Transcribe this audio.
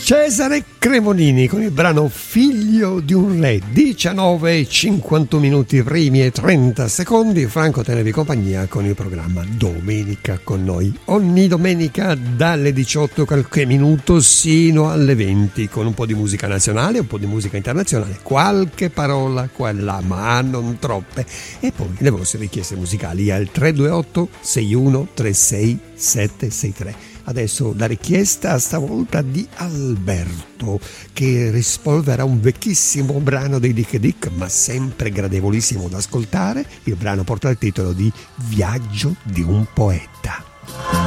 Cesare Cremonini con il brano Figlio di un re, 19:51 primi e 30 secondi. Franco tenevi compagnia con il programma Domenica con noi, ogni domenica dalle 18 qualche minuto sino alle 20, con un po' di musica nazionale, un po' di musica internazionale, qualche parola qua e là, ma non troppe, e poi le vostre richieste musicali al 328 61 36 763. Adesso la richiesta stavolta di Alberto, che rispolverà un vecchissimo brano dei Dick Dick, ma sempre gradevolissimo da ascoltare. Il brano porta il titolo di Viaggio di un poeta.